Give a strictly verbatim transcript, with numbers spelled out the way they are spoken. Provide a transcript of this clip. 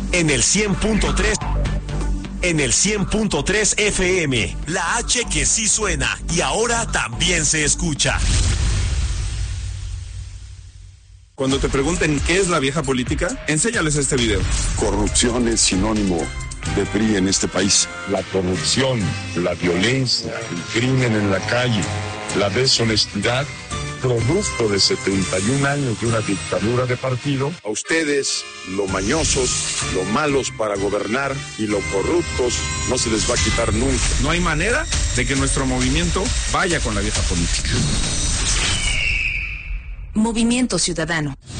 en el cien punto tres. En el cien punto tres F M, la H que sí suena y ahora también se escucha. Cuando te pregunten qué es la vieja política, enséñales este video. Corrupción es sinónimo de P R I en este país. La corrupción, la violencia, el crimen en la calle, la deshonestidad, producto de setenta y un años de una dictadura de partido. A ustedes, lo mañosos, lo malos para gobernar y lo corruptos, no se les va a quitar nunca. No hay manera de que nuestro movimiento vaya con la vieja política. Movimiento Ciudadano.